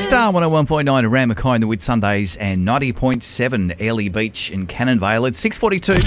Star 101.9 around Mackay in the Whitsundays and 90.7 Airlie Beach in Cannonvale. It's 6:42.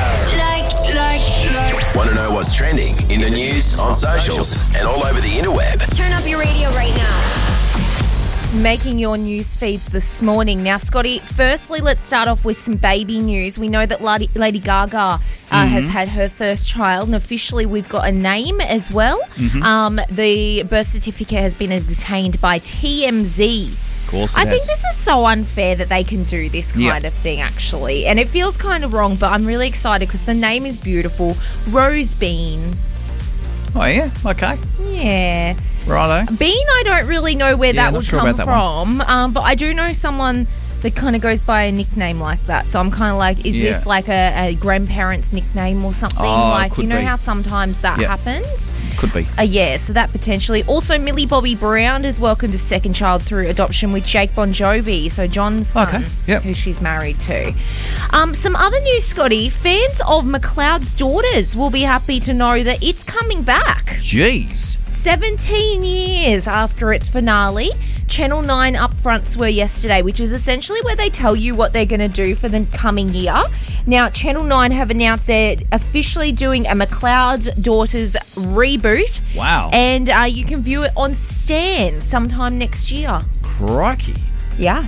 Want to know what's trending in the news, on socials, and all over the interweb? Turn up your radio right now. Making your news feeds this morning. Now, Scotty, firstly, let's start off with some baby news. We know that Lady Gaga has had her first child, and officially we've got a name as well. The birth certificate has been obtained by TMZ. Of course I think this is so unfair that they can do this kind of thing, actually. And it feels kind of wrong, but I'm really excited because the name is beautiful. Rosebean. Oh, yeah? Okay. Yeah. Righto. Bean, I don't really know where that would come from, but I do know someone that kind of goes by a nickname like that. So I'm kind of like, is this like a grandparent's nickname or something? Like, you know how sometimes that happens? Could be. Yeah, so that potentially. Also, Millie Bobby Brown has welcomed a second child through adoption with Jake Bon Jovi, so John's son, who she's married to. Some other news, Scotty. Fans of McLeod's Daughters will be happy to know that it's coming back. Jeez. 17 years after its finale, Channel 9 upfronts were yesterday, which is essentially where they tell you what they're going to do for the coming year. Now, Channel 9 have announced they're officially doing a McLeod's Daughters reboot. Wow. And you can view it on Stan sometime next year. Crikey. Yeah.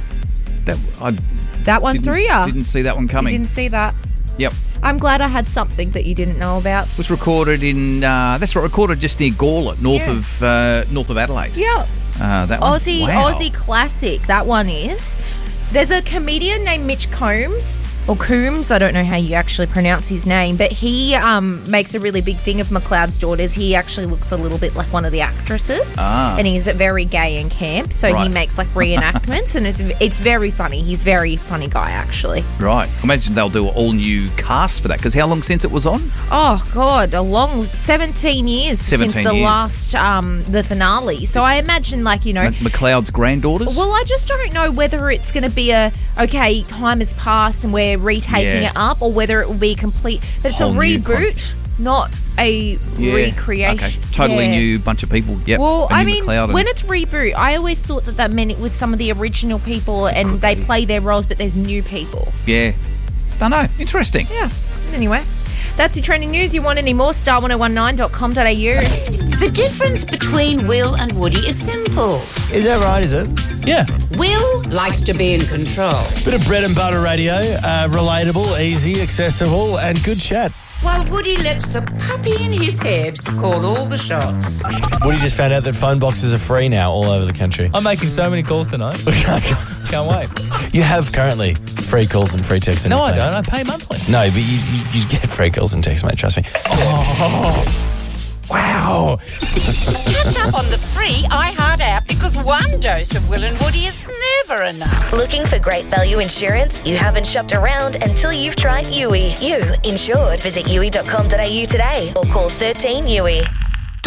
That one through ya. Didn't see that one coming. You didn't see that? Yep. I'm glad I had something that you didn't know about. It was recorded in, recorded just near Gawler, north of Adelaide. Yeah. That one. Aussie classic, that one is. There's a comedian named Mitch Combs, or Coombs, I don't know how you actually pronounce his name, but he makes a really big thing of McLeod's Daughters. He actually looks a little bit like one of the actresses, and he's very gay and camp, so he makes like reenactments, and it's very funny. He's a very funny guy, actually. Right. I imagine they'll do an all-new cast for that, because how long since it was on? Oh, God, a long 17 years since the last, the finale. So I imagine, like, you know... McLeod's granddaughters? Well, I just don't know whether it's going to be time has passed and we're retaking it up, or whether it will be complete. But it's a reboot, not a recreation. Okay, totally new bunch of people. Yep. Well, I mean, when it's reboot, I always thought that meant it was some of the original people and they play their roles, but there's new people. Yeah. Don't know. Interesting. Yeah. Anyway, that's your trending news. You want any more? star1019.com.au. The difference between Will and Woody is simple. Is that right, is it? Yeah. Will likes to be in control. Bit of bread and butter radio, relatable, easy, accessible, and good chat. While Woody lets the puppy in his head call all the shots. Woody just found out that phone boxes are free now all over the country. I'm making so many calls tonight. Can't wait. You have currently free calls and free texts. No, I don't. I pay monthly. No, but you get free calls and texts, mate. Trust me. Oh. Wow. Catch up on the free iHeart app, because one dose of Will and Woody is never enough. Looking for great value insurance? You haven't shopped around until you've tried Yui. You insured. Visit yui.com.au today or call 13 Yui.